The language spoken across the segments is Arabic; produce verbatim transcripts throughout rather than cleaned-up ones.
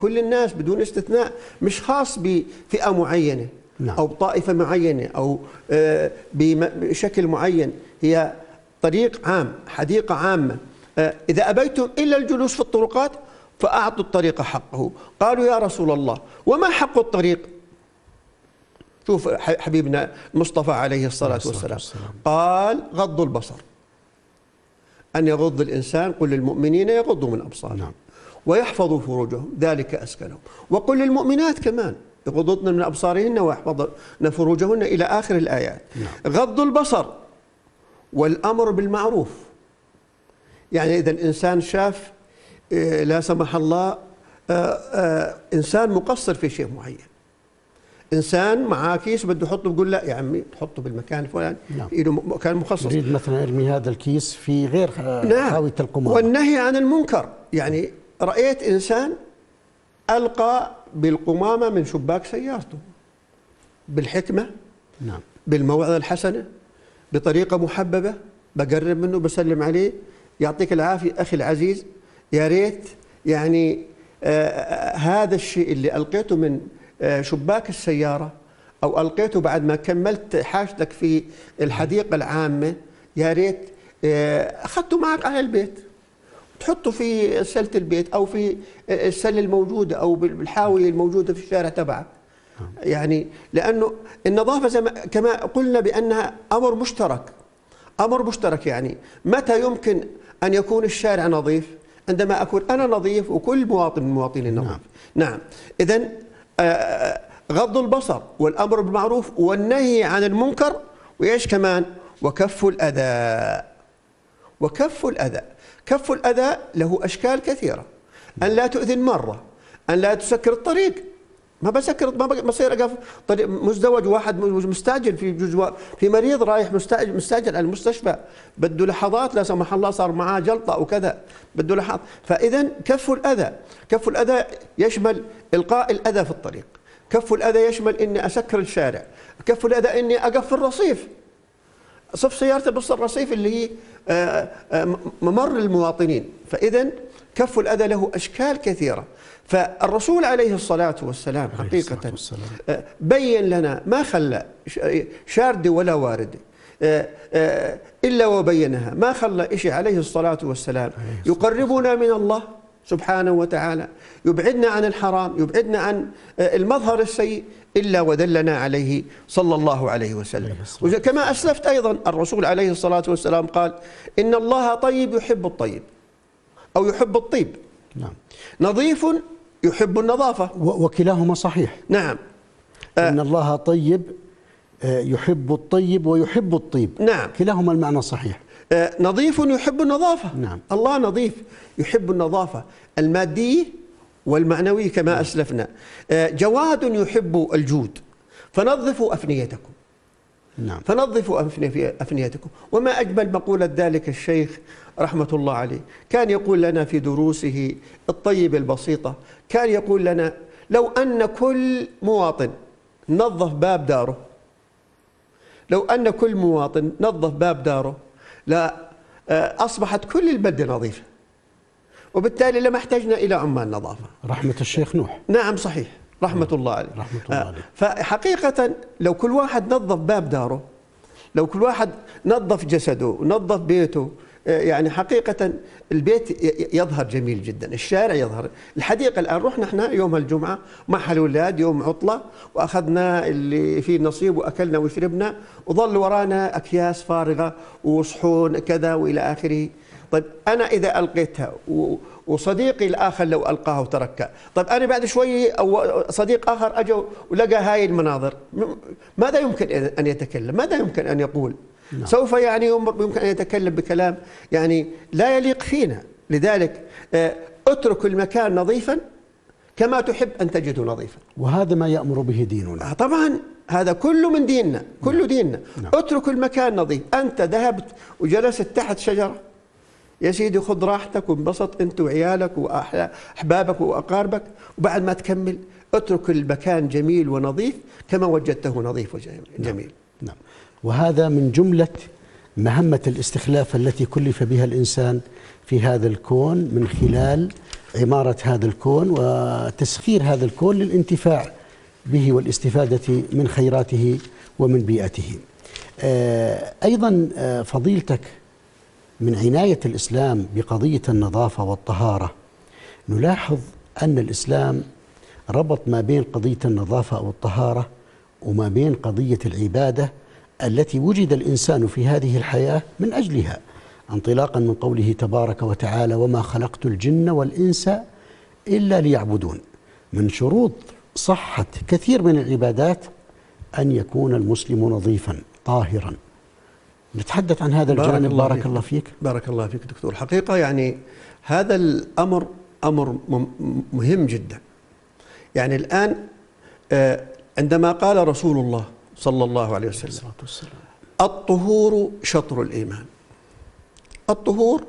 كل الناس بدون استثناء، مش خاص بفئة معينة نعم. أو طائفة معينة أو بشكل معين، هي طريق عام، حديقة عامة. إذا أبيتم إلا الجلوس في الطرقات فأعطوا الطريق حقه. قالوا يا رسول الله وما حق الطريق؟ شوف حبيبنا المصطفى عليه الصلاة والسلام قال غض البصر، أن يغض الإنسان، قل للمؤمنين يغضوا من أبصارهم نعم. ويحفظوا فروجهم ذلك أزكى لهم، وقل للمؤمنات كمان يغضضن من أبصارهن ويحفظن فروجهن إلى آخر الآيات نعم. غض البصر والأمر بالمعروف. يعني إذا الإنسان شاف لا سمح الله إنسان مقصر في شيء معين، إنسان معاه كيس بده يحطه، بقول لا يا عمي تحطه بالمكان الفلاني نعم. إله مكان مخصص، يريد مثلا ارمي هذا الكيس في غير نعم. خاوية القمامة. والنهي عن المنكر، يعني رأيت إنسان ألقى بالقمامة من شباك سيارته بالحكمة نعم. بالموعظة الحسنة بطريقة محببة، بقرب منه بسلم عليه، يعطيك العافية أخي العزيز، يا ريت يعني آه هذا الشيء اللي ألقيته من آه شباك السيارة أو ألقيته بعد ما كملت حاجتك في الحديقة العامة، يا ريت آه أخذته معك على البيت تحطه في سلة البيت أو في السلة الموجودة أو بالحاوية الموجودة في الشارع تبعك. يعني لأنه النظافة زي ما كما قلنا بأنها أمر مشترك، أمر مشترك. يعني متى يمكن أن يكون الشارع نظيف؟ عندما أكون أنا نظيف وكل مواطن من المواطنين نظيف. نعم, نعم. إذن غض البصر والأمر بالمعروف والنهي عن المنكر، وإيش كمان؟ وكف الأذى. وكف الأذى، كف الأذى له أشكال كثيرة. أن لا تؤذي المرة، أن لا تسكر الطريق. ما بسكر، ما بصير أقف طريق مزدوج، واحد مستعجل في جزء، في مريض رايح مستعجل مستعجل على المستشفى، بده لحظات لا سمح الله صار معاه جلطة أو كذا، بده لحظات. فإذا كف الأذى، كف الأذى يشمل إلقاء الأذى في الطريق، كف الأذى يشمل إني أسكر الشارع، كف الأذى إني أقف في الرصيف، صف سيارتي بص الرصيف اللي هي ممر المواطنين. فإذا كف الأذى له أشكال كثيرة. فالرسول عليه الصلاة والسلام حقيقة بين لنا ما خلى شاردة ولا واردة إلا وبينها، ما خلى شيء عليه الصلاة والسلام يقربنا من الله سبحانه وتعالى، يبعدنا عن الحرام، يبعدنا عن المظهر السيء، إلا ودلنا عليه صلى الله عليه وسلم. وكما أسلفت أيضا الرسول عليه الصلاة والسلام قال إن الله طيب يحب الطيب أو يحب الطيب نعم. نظيف يحب النظافة، وكلاهما صحيح. نعم. إن الله طيب يحب الطيب ويحب الطيب، نعم. كلاهما المعنى صحيح. نظيف يحب النظافة، نعم. الله نظيف يحب النظافة المادية والمعنوية كما أسلفنا. جواد يحب الجود، فنظفوا أفنيتكم، نعم. فنظفوا أفنيتكم. وما أجمل مقولة ذلك الشيخ رحمة الله عليه، كان يقول لنا في دروسه الطيبة البسيطة، كان يقول لنا لو أن كل مواطن نظف باب داره، لو أن كل مواطن نظف باب داره لا أصبحت كل البلدة نظيفة، وبالتالي لما احتجنا إلى عمال نظافة. رحمة الشيخ نوح. نعم صحيح، رحمة الله عليه. رحمة الله عليه. فحقيقة لو كل واحد نظف باب داره، لو كل واحد نظف جسده ونظف بيته، يعني حقيقة البيت يظهر جميل جدا، الشارع يظهر، الحديقة. الآن رحنا احنا يوم الجمعة مع الأولاد يوم عطلة، وأخذنا اللي فيه نصيب وأكلنا وشربنا، وظل ورانا أكياس فارغة وصحون كذا وإلى آخره. طيب أنا إذا ألقيتها وصديقي الآخر لو ألقاه وتركها، طيب أنا بعد شوي أو صديق آخر أجى ولقى هاي المناظر، ماذا يمكن أن يتكلم؟ ماذا يمكن أن يقول؟ نعم. سوف يعني يمكن أن يتكلم بكلام يعني لا يليق فينا. لذلك اترك المكان نظيفا كما تحب أن تجده نظيفا، وهذا ما يأمر به ديننا. طبعا هذا كله من ديننا، كله نعم. ديننا. نعم. اترك المكان نظيف. أنت ذهبت وجلست تحت شجرة، يا سيدي خذ راحتك وانبسط أنت وعيالك وأحبابك وأقاربك، وبعد ما تكمل اترك المكان جميل ونظيف كما وجدته نظيف وجميل. نعم. نعم. وهذا من جملة مهمة الاستخلاف التي كلف بها الإنسان في هذا الكون من خلال عمارة هذا الكون وتسخير هذا الكون للانتفاع به والاستفادة من خيراته ومن بيئته. أيضا فضيلتك من عناية الإسلام بقضية النظافة والطهارة نلاحظ أن الإسلام ربط ما بين قضية النظافة أو الطهارة وما بين قضية العبادة التي وجد الإنسان في هذه الحياة من أجلها، انطلاقا من قوله تبارك وتعالى: وما خلقت الجن والإنس إلا ليعبدون. من شروط صحة كثير من العبادات أن يكون المسلم نظيفا طاهرا. نتحدث عن هذا الجانب. بارك, بارك الله فيك. بارك الله فيك دكتور. حقيقة يعني هذا الأمر أمر مهم جدا. يعني الآن عندما قال رسول الله صلى الله عليه وسلم: الطهور شطر الإيمان. الطهور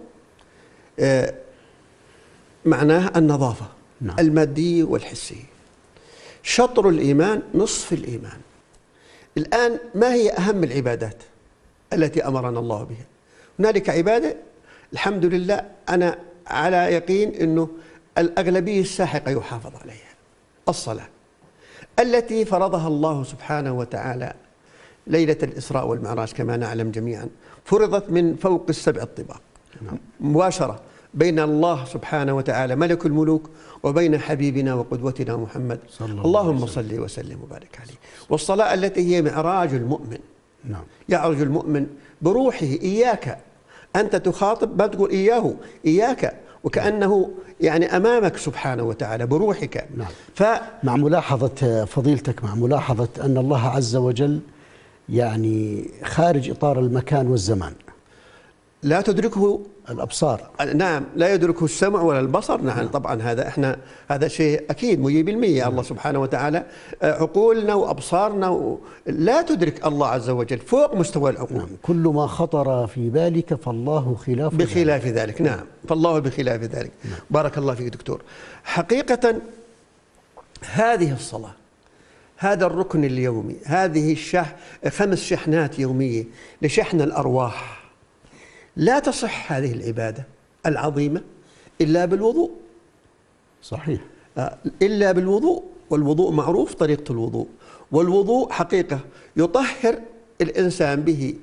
معناه النظافة، نعم، المادية والحسية. شطر الإيمان نصف الإيمان. الآن ما هي أهم العبادات التي أمرنا الله بها؟ هنالك عبادة الحمد لله أنا على يقين أنه الأغلبية الساحقة يحافظ عليها. الصلاة التي فرضها الله سبحانه وتعالى ليلة الإسراء والمعراج كما نعلم جميعا، فرضت من فوق السبع الطباق، نعم، مباشرة بين الله سبحانه وتعالى ملك الملوك وبين حبيبنا وقدوتنا محمد صلى اللهم صل وسلم وبارك عليه. والصلاة التي هي معراج المؤمن، نعم، يعرج المؤمن بروحه. إياك أنت تخاطب، ما تقول إياه، إياك، وكأنه يعني أمامك سبحانه وتعالى بروحك. نعم. ف مع ملاحظة فضيلتك، مع ملاحظة أن الله عز وجل يعني خارج إطار المكان والزمان، لا تدركه الأبصار، نعم، لا يدركه السمع ولا البصر. نعم, نعم. طبعا هذا احنا هذا شيء أكيد مية بالمية. نعم. الله سبحانه وتعالى عقولنا وأبصارنا و... لا تدرك الله عز وجل فوق مستوى العقول. نعم. كل ما خطر في بالك فالله خلاف بخلاف ذلك, ذلك. نعم، فالله بخلاف ذلك. نعم. بارك الله فيك دكتور. حقيقة هذه الصلاة، هذا الركن اليومي، هذه الشح... خمس شحنات يومية لشحن الأرواح، لا تصح هذه العبادة العظيمة إلا بالوضوء. صحيح. إلا بالوضوء. والوضوء معروف طريقة الوضوء. والوضوء حقيقة يطهر الإنسان به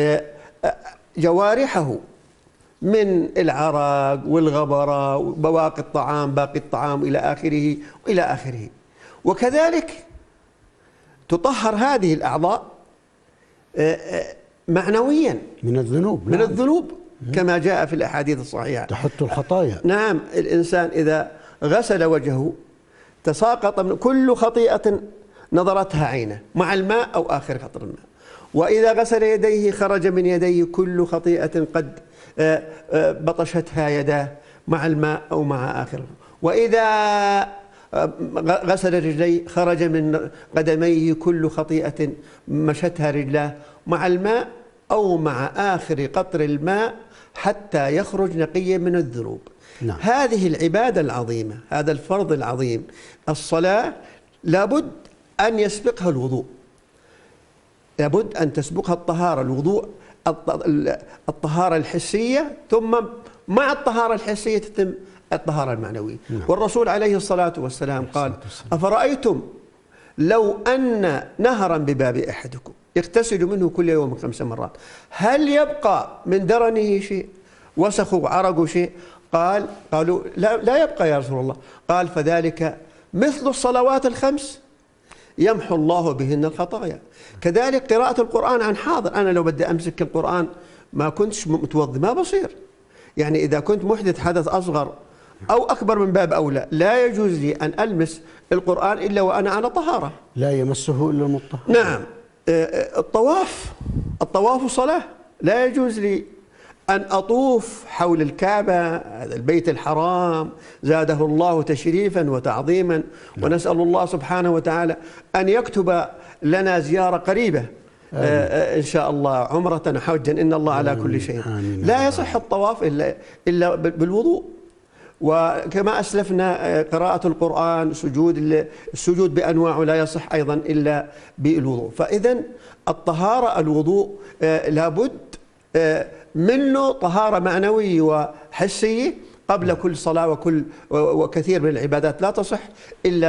جوارحه من العرق والغبرة وبواقي الطعام، باقي الطعام إلى آخره وإلى آخره. وكذلك تطهر هذه الأعضاء معنويا من الذنوب، من نعم. الذنوب كما جاء في الأحاديث الصحيحة، تحط الخطايا. نعم، الإنسان إذا غسل وجهه تساقط من كل خطيئة نظرتها عينه مع الماء أو آخر قطر الماء. وإذا غسل يديه خرج من يديه كل خطيئة قد بطشتها يداه مع الماء أو مع آخر. وإذا غسل رجليه خرج من قدميه كل خطيئة مشتها رجلاه مع الماء أو مع آخر قطر الماء حتى يخرج نقيا من الذنوب. نعم. هذه العبادة العظيمة، هذا الفرض العظيم، الصلاة، لابد أن يسبقها الوضوء، لابد أن تسبقها الطهارة. الوضوء الطهارة الحسية، ثم مع الطهارة الحسية تتم الطهارة المعنوية. نعم. والرسول عليه الصلاة والسلام قال: أفرأيتم لو أن نهرا بباب أحدكم يغتسل منه كل يوم خمس مرات، هل يبقى من درنه شيء، وسخ وعرق شيء؟ قال قالوا لا, لا يبقى يا رسول الله. قال: فذلك مثل الصلوات الخمس يمحو الله بهن الخطايا. كذلك قراءة القرآن عن حاضر. أنا لو بدي أمسك القرآن ما كنتش متوضي ما بصير. يعني إذا كنت محدث حدث أصغر أو أكبر من باب أولى لا يجوز لي أن ألمس القرآن إلا وأنا على طهارة. لا يمسه إلا المطهر. نعم. الطواف الطواف صلاة. لا يجوز لي أن أطوف حول الكعبة، هذا البيت الحرام زاده الله تشريفا وتعظيما. نعم. ونسأل الله سبحانه وتعالى أن يكتب لنا زيارة قريبة آه إن شاء الله، عمرة وحجا، إن الله على كل شيء. لا يصح الطواف إلا إلا بالوضوء. وكما أسلفنا قراءة القرآن، سجود السجود بأنواعه لا يصح أيضا إلا بالوضوء. فإذا الطهارة الوضوء لابد منه طهارة معنوية وحسية قبل كل صلاة، وكل وكثير من العبادات لا تصح إلا